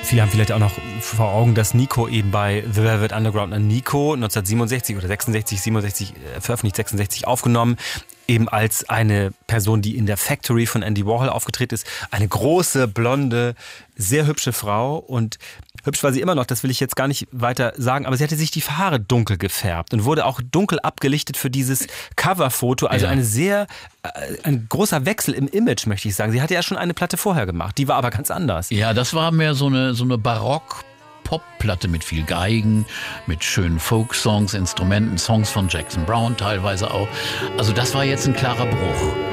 Viele haben vielleicht auch noch vor Augen, dass Nico eben bei The Velvet Underground an Nico 1967 oder 66, 67 veröffentlicht, 66 aufgenommen, eben als eine Person, die in der Factory von Andy Warhol aufgetreten ist. Eine große, blonde, sehr hübsche Frau, und hübsch war sie immer noch, das will ich jetzt gar nicht weiter sagen, aber sie hatte sich die Haare dunkel gefärbt und wurde auch dunkel abgelichtet für dieses Coverfoto. Also ein großer Wechsel im Image, möchte ich sagen. Sie hatte ja schon eine Platte vorher gemacht, die war aber ganz anders. Ja, das war mehr so eine Barock-Pop-Platte mit viel Geigen, mit schönen Folk-Songs, Instrumenten, Songs von Jackson Browne teilweise auch. Also das war jetzt ein klarer Bruch.